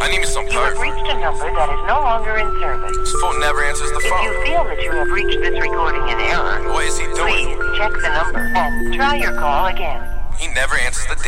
I need me some You have perk. reached a number that is no longer in service. This fool never answers the If phone. you feel that you have reached this recording in error, What is he doing? please check the number and try your call again. He never answers the